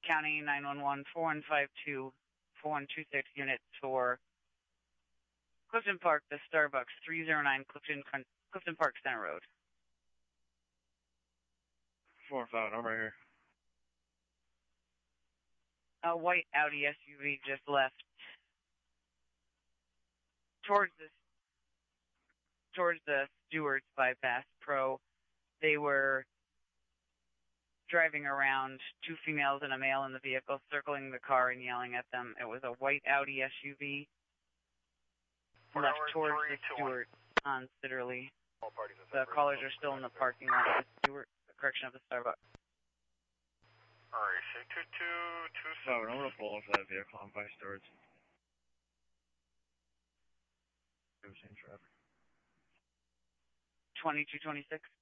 County 911-4152-4126 unit for Clifton Park, the Starbucks, 309 Clifton Park Center Road. 4-5, I'm right here. A white Audi SUV just left towards the Stewart's by Bass Pro. They were driving around, 2 females and a male in the vehicle, circling the car and yelling at them. It was a white Audi SUV left towards the Stewart on Sitterly. The callers are still in the parking lot of the Stewart, of the Starbucks. Alright, 62227. I'm going to pull into that vehicle. I'm by Stewart's. Same traffic. 2226.